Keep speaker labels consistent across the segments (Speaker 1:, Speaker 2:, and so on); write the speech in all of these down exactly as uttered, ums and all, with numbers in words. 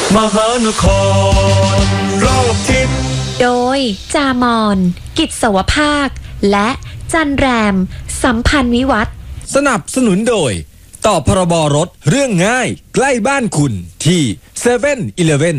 Speaker 1: มหานครรอบทิศ
Speaker 2: โดยจามอนกิจสวภาคและจันแรมสัมพันธ์วิวัฒน์
Speaker 3: สนับสนุนโดยต่อพรบรถเรื่องง่ายใกล้บ้านคุณที่ เซเว่น อีเลฟเว่น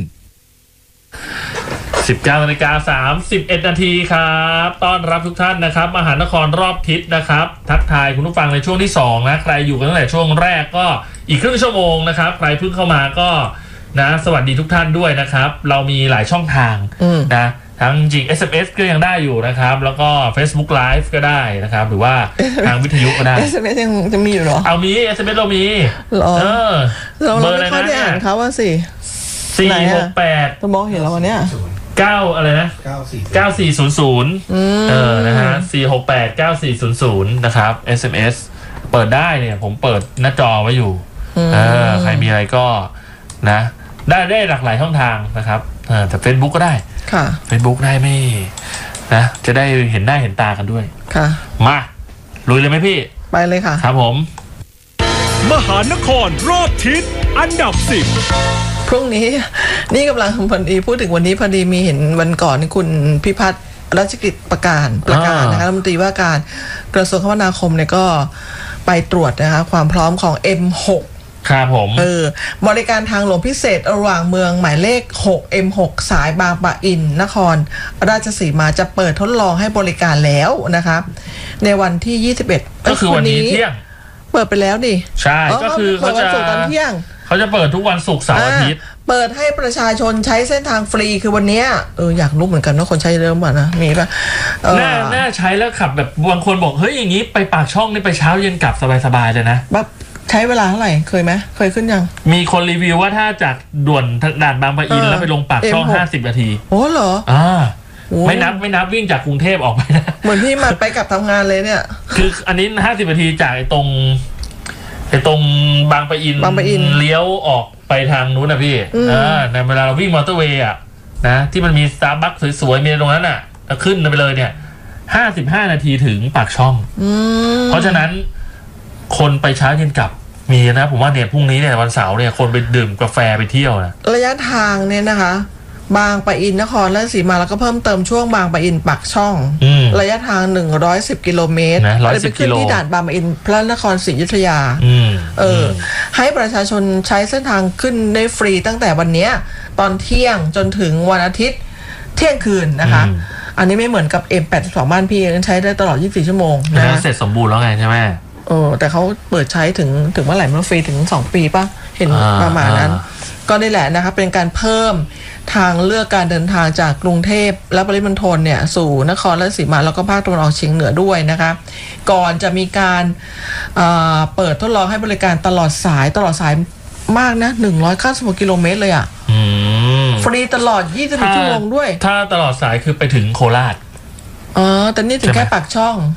Speaker 4: สิบเก้านาฬิกาสามสิบเอ็ดนาทีครับต้อนรับทุกท่านนะครับมหานครรอบทิศนะครับทักทายคุณผู้ฟังในช่วงที่สองนะใครอยู่กันตั้งแต่ช่วงแรกก็อีกครึ่งชั่วโมงนะครับใครเพิ่งเข้ามาก็นะสวัสดีทุกท่านด้วยนะครับเรามีหลายช่องทางนะทั้งจริง เอส เอ็ม เอส ก็ยังได้อยู่นะครับแล้วก็ Facebook Live ก็ได้นะครับหรือว่าทางวิทยุก็ได้
Speaker 5: เอส เอ็ม เอส ยังจะมีอยู่เหรอ
Speaker 4: เอามี เอส เอ็ม เอส เรามีเออ
Speaker 5: เราเราไม่ค่อยได้อ่านเขาว่าสิ
Speaker 4: สี่หกแปด
Speaker 5: ต้องมองเห็นแล้ววันเนี้ย
Speaker 4: เก้าอะไรนะเก้าสี่ศูนย์ศูนย์เออนะฮะสี่หกแปดเก้าสี่ศูนย์ศูนย์นะครับ เอส เอ็ม เอส เปิดได้เนี่ยผมเปิดหน้าจอไว้อยู่เออใครมีอะไรก็นะได้ได้หลากหลายช่องทางนะครับเออแต่ Facebook ก็ได้
Speaker 5: ค่ะ
Speaker 4: Facebook ได้ไม่นะจะได้เห็นหน้าเห็นตากันด้วย
Speaker 5: ค่ะ
Speaker 4: มาลุยเลยไหมพี่
Speaker 5: ไปเลยค่ะ
Speaker 4: ครับผม
Speaker 1: มหานครรอบทิศอันดับสิบ
Speaker 5: พรุ่งนี้นี่กำลังพอดีพูดถึงวันนี้พอดีมีเห็นวันก่อนนี่คุณพิพัฒน์รัชกิจประการประกาศนะคะรัฐมนตรีว่าการกระทรวงคมนาคมเนี่ยก็ไปตรวจนะคะความพร้อมของ เอ็ม หก
Speaker 4: ครับผม
Speaker 5: เออบริการทางหลวงพิเศษระหว่างเมืองหมายเลขหก เอ็ม หก สายบางปะอินนครราชสีมาจะเปิดทดลองให้บริการแล้วนะคะในวันที่ยี่สิบเอ็ด
Speaker 4: ก็คือวันนี้เที่ยง
Speaker 5: เปิดไปแล้วดิ
Speaker 4: ใช่ก็คือเขาจะ
Speaker 5: ตอนเที่ยง
Speaker 4: เขาจะเปิดทุกวันศุกร์เสาร์อาทิตย์
Speaker 5: เปิดให้ประชาชนใช้เส้นทางฟรีคือวันนี้เอออยากรู้เหมือนกันว่าคนใช้เริ่มป่ะนะมีป่ะ
Speaker 4: น่าน่าใช้แล้วขับแบบบางคนบอกเฮ้ยอย่างนี้ไปปากช่องนี่ไปเช้าเย็นกลับสบายๆเลยนะ
Speaker 5: แบบใช้เวลาเท่าไหร่เคยไหมเคยขึ้นยัง
Speaker 4: มีคนรีวิวว่าถ้าจากด่วนด่านบางปะอินแล้วไปลงปากช่องห้าสิบนาที
Speaker 5: โอ้เหรอ
Speaker 4: อ่าไม่นับไม่นับวิ่งจากกรุงเทพออกไปนะ
Speaker 5: เหมือนพี่มาไปกลับทำงานเลยเนี่ย
Speaker 4: คืออันนี้ห้าสิบนาทีจากตรงไอ้ตรงบางปะอิน
Speaker 5: บางปะอิน
Speaker 4: เลี้ยวออกไปทางนู้นนะพี่อ่าในเวลาเราวิ่งมอเตอร์เวย์อ่ะนะที่มันมีสตาร์บัคสวยๆมีตรงนั้นอ่ะขึ้นไปเลยเนี่ยห้าสิบห้านาทีถึงปากช่องเพราะฉะนั้นคนไปเช้าเย็นกลับมีนะผมว่าเนี่ยพรุ่งนี้เนี่ยวันเสาร์เนี่ยคนไปดื่มกาแฟไปเที่ยวนะ
Speaker 5: ระยะทางเนี่ยนะคะบางปะอินนครราชสีมาแล้วก็เพิ่มเติมช่วงบางปะอินปากช่องระยะทางหนึ่งร้อยสิบกิโลเมตร
Speaker 4: นะร้อยสิบกิโล
Speaker 5: ที่ด่านบางปะอินพระนครศรีอยุธยาเออให้ประชาชนใช้เส้นทางขึ้นได้ฟรีตั้งแต่วันนี้ตอนเที่ยงจนถึงวันอาทิตย์เที่ยงคืนนะคะอันนี้ไม่เหมือนกับ เอ็ม แปดสิบสอง บ้านพี่ใช้ได้ตลอดยี่สิบสี่ชั่วโมง
Speaker 4: นะเสร็จสมบูรณ์แล้วไงใช่ไหม
Speaker 5: เออแต่เขาเปิดใช้ถึงถึงเมื่อไหร่เมื่อฟรีถึงสองปีป่ะเห็นประมาณนั้นก็ได้แหละนะคะเป็นการเพิ่มทางเลือกการเดินทางจากกรุงเทพและปริมณฑลเนี่ยสู่นครราชสีมาแล้วก็ภาคตะวันออกเฉียงเหนือด้วยนะคะก่อนจะมีการเอ่อเปิดทดลองให้บริการตลอดสายตลอดสายมากนะหนึ่งร้อยเก้าสิบหกกิโลเมตรเลยอ่ะฟรีตลอดยี่สิบสี่ชั่วโมงด้วย
Speaker 4: ถ้าตลอดสายคือไปถึงโคราช
Speaker 5: อ๋อแต่นี่ถึงแค่ปากช่อง